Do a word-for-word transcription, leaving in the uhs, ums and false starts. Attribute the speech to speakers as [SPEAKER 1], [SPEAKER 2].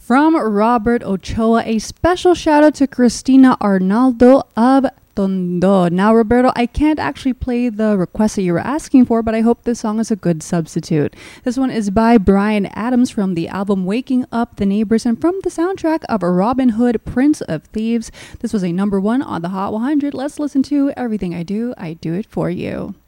[SPEAKER 1] From Robert Ochoa, a special shout out to Christina Arnaldo of Tondo. Now, Roberto, I can't actually play the request that you were asking for, but I hope this song is a good substitute. This one is by Bryan Adams from the album Waking Up the Neighbors and from the soundtrack of Robin Hood, Prince of Thieves. This was a number one on the Hot one hundred. Let's listen to Everything I Do, I Do It For You.